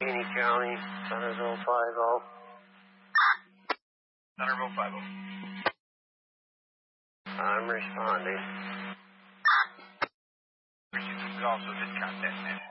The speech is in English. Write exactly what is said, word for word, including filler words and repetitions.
Any County, Centerville five oh. Centerville five oh. I'm responding. We also did contact that.